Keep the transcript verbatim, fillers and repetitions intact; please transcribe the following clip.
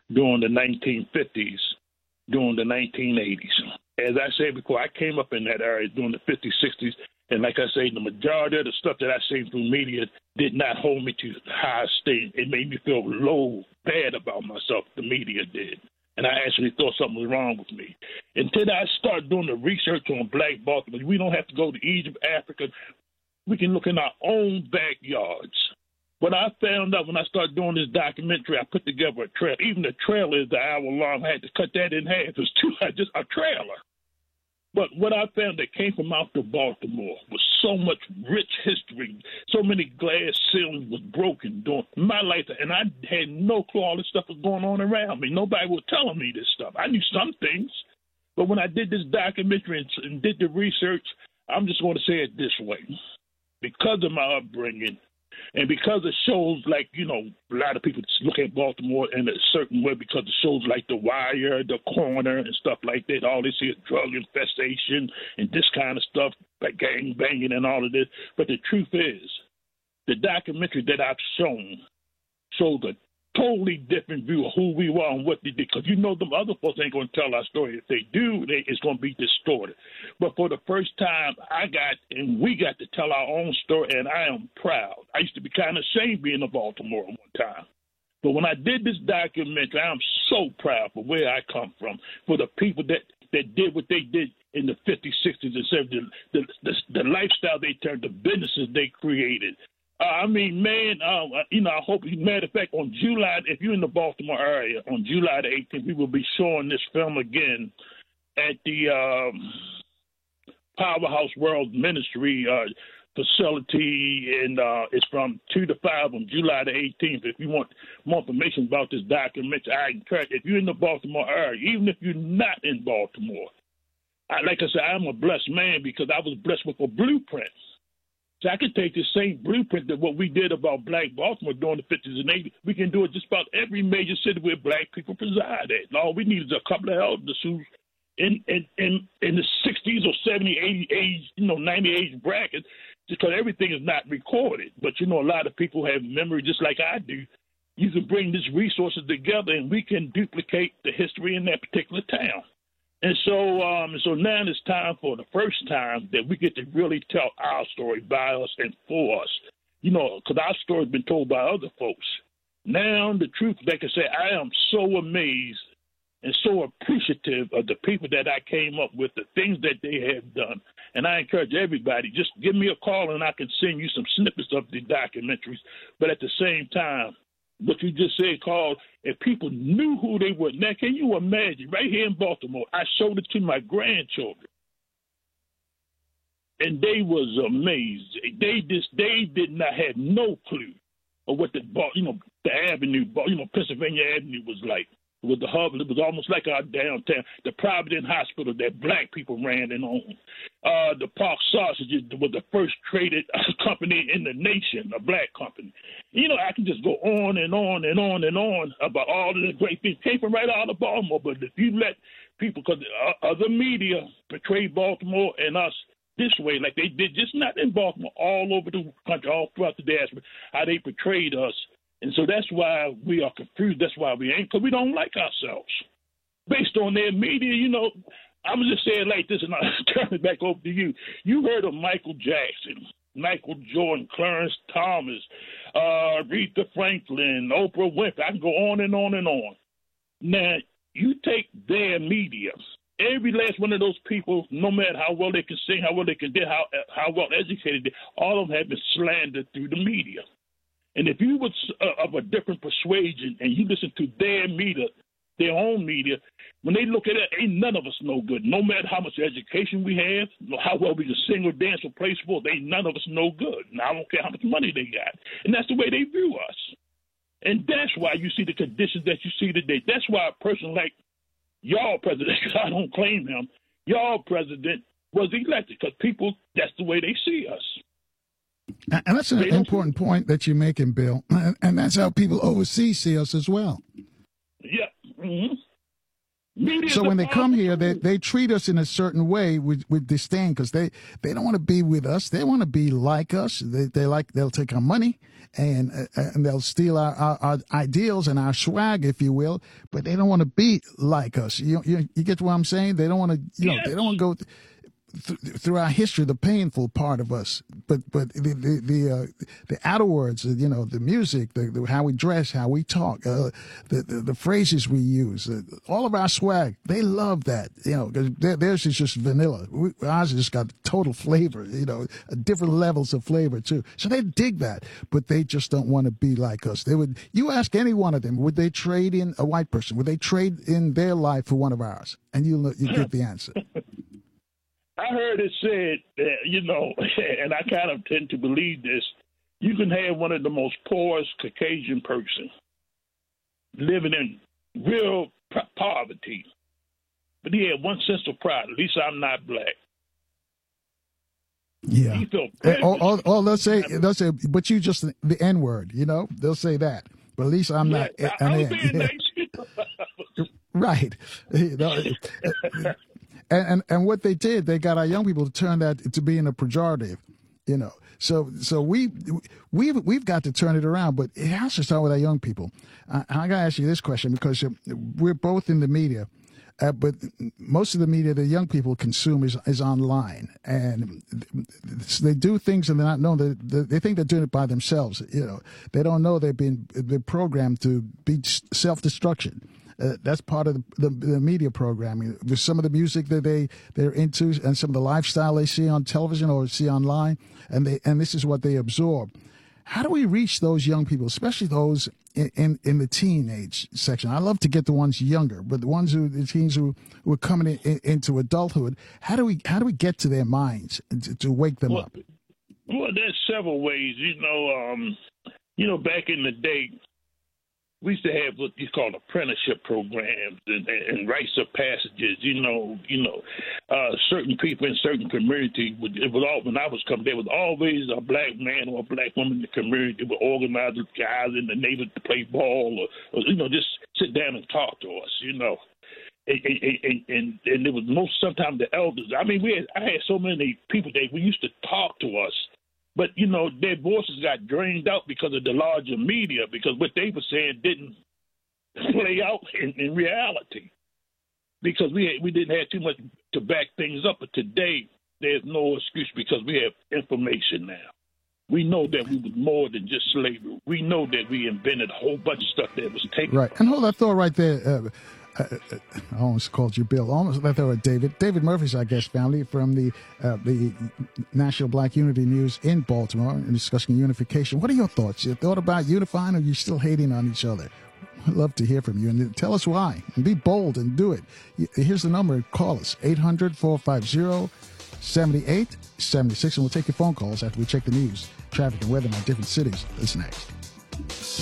during the nineteen fifties, during the nineteen eighties. As I said before, I came up in that area during the fifties, sixties, and like I say, the majority of the stuff that I seen through media did not hold me to high esteem. It made me feel low, bad about myself. The media did. And I actually thought something was wrong with me. Until I started doing the research on Black Baltimore, we don't have to go to Egypt, Africa. We can look in our own backyards. What I found out when I started doing this documentary, I put together a trailer. Even the trailer is the hour long. I had to cut that in half. It was too just a trailer. But what I found that came from out of Baltimore was so much rich history. So many glass ceilings was broken during my life, and I had no clue all this stuff was going on around me. Nobody was telling me this stuff. I knew some things, but when I did this documentary and, and did the research, I'm just going to say it this way. Because of my upbringing, and because of shows like, you know, a lot of people look at Baltimore in a certain way because of shows like The Wire, The Corner, and stuff like that. All they see is drug infestation and this kind of stuff, like gang banging and all of this. But the truth is, the documentary that I've shown shows a totally different view of who we were and what they did. Because you know them other folks ain't going to tell our story. If they do, they, it's going to be distorted. But for the first time, I got and we got to tell our own story, and I am proud. I used to be kind of ashamed being a Baltimore one time. But when I did this documentary, I'm so proud for where I come from, for the people that, that did what they did in the fifties, sixties, and seventies, the, the, the lifestyle they turned, the businesses they created. Uh, I mean, man, uh, you know, I hope, matter of fact, on July, if you're in the Baltimore area, on July the eighteenth, we will be showing this film again at the um, Powerhouse World Ministry uh, facility, and uh, it's from two to five on July the eighteenth. If you want more information about this documentary, I encourage, if you're in the Baltimore area, even if you're not in Baltimore, I, like I said, I'm a blessed man because I was blessed with a blueprint. So I can take the same blueprint that what we did about Black Baltimore during the fifties and eighties. We can do it just about every major city where Black people preside at. And all we need is a couple of elders who, in in in, in the sixties or seventies, eighties, age, you know, ninety age bracket, because everything is not recorded. But you know, a lot of people have memory just like I do. You can bring these resources together, and we can duplicate the history in that particular town. And so, um, so now it's time for the first time that we get to really tell our story by us and for us. You know, because our story's been told by other folks. Now, the truth, like I say, I am so amazed and so appreciative of the people that I came up with, the things that they have done. And I encourage everybody, just give me a call and I can send you some snippets of the documentaries. But at the same time, what you just said, Carl, if people knew who they were. Now, can you imagine, right here in Baltimore, I showed it to my grandchildren, and they was amazed. They just, they did not have no clue of what the, you know, the avenue, you know, Pennsylvania Avenue was like. It was the hub. It was almost like our downtown, the Providence Hospital that Black people ran and owned. Uh, the Park Sausages was the first traded company in the nation, a Black company. You know, I can just go on and on and on and on about all of the great things. Came from right out of Baltimore, but if you let people, because other media portray Baltimore and us this way, like they did, just not in Baltimore, all over the country, all throughout the diaspora, how they portrayed us. And so that's why we are confused. That's why we ain't, because we don't like ourselves. Based on their media, you know, I'm going to just say it like this, and I'll turn it back over to you. You heard of Michael Jackson, Michael Jordan, Clarence Thomas, uh, Aretha Franklin, Oprah Winfrey. I can go on and on and on. Now, you take their media, every last one of those people, no matter how well they can sing, how well they can do, how, how well educated they are, all of them have been slandered through the media. And if you was uh, of a different persuasion and you listen to their media, their own media, when they look at it, ain't none of us no good. No matter how much education we have, how well we can sing or dance or play sports, ain't none of us no good. And I don't care how much money they got. And that's the way they view us. And that's why you see the conditions that you see today. That's why a person like y'all president, I don't claim him, y'all president was elected because people, that's the way they see us. And that's an important point that you're making, Bill. And that's how people overseas see us as well. Yeah. Mm-hmm. Media's so when they come here, they, too. they treat us in a certain way with, with disdain because they, they don't want to be with us. They want to be like us. They, they like they'll take our money and uh, and they'll steal our, our, our ideals and our swag, if you will. But they don't want to be like us. You you, you get what I'm saying? They don't want to. You know, Yes. they don't want to go. Th- th- through our history, the painful part of us, but but the the the, uh, the outer words, you know, the music, the, the how we dress, how we talk, uh, the, the the phrases we use, uh, all of our swag, they love that, you know, because theirs is just vanilla. We, ours has just got total flavor, you know, different levels of flavor too. So they dig that, but they just don't want to be like us. They would. You ask any one of them, would they trade in a white person? Would they trade in their life for one of ours? And you you get the answer. I heard it said that, you know, and I kind of tend to believe this, you can have one of the most poorest Caucasian person living in real p- poverty, but he had one sense of pride. At least I'm not black. Yeah. He felt Or, or, or they'll say, they'll say, but you just the N word, you know, they'll say that. But at least I'm not yeah, an I was N. being Yeah. nice. Right. You know, and, and and what they did, they got our young people to turn that to being a pejorative, you know. So so we we've we've got to turn it around, but it has to start with our young people. I, I got to ask you this question because we're both in the media, uh, but most of the media the young people consume is is online, and they do things and they're not known. They, they think they're doing it by themselves. You know, they don't know they've been they're programmed to be self destruction. Uh, that's part of the, the, the media programming. With some of the music that they they're into, and some of the lifestyle they see on television or see online, and they and this is what they absorb. How do we reach those young people, especially those in, in, in the teenage section? I love to get the ones younger, but the ones who the teens who, who are coming in, in, into adulthood. How do we how do we get to their minds to, to wake them well, up? Well, there's several ways. You know, um, you know, back in the day, we used to have what you call apprenticeship programs and, and rites of passages. You know, you know, uh, certain people in certain community would. It was all when I was coming. There was always a black man or a black woman in the community would organize the guys in the neighborhood to play ball, or, or you know, just sit down and talk to us. You know, and and, and, and it was most sometimes the elders. I mean, we had, I had so many people that we used to talk to us. But, you know, their voices got drained out because of the larger media, because what they were saying didn't play out in, in reality, because we had, we didn't have too much to back things up. But today, there's no excuse because we have information now. We know that we was more than just slavery. We know that we invented a whole bunch of stuff that was taken. Right. And hold that thought right there. Uh, Uh, I almost called you Bill. Almost let there were David. David Murphy's our guest family from the uh, the National Black Unity News in Baltimore, and discussing unification. What are your thoughts? You thought about unifying, or are you still hating on each other? I'd love to hear from you, and tell us why. And be bold and do it. Here's the number. Call us, eight hundred, four five zero, seven eight seven six, and we'll take your phone calls after we check the news, traffic, and weather in our different cities. That's next.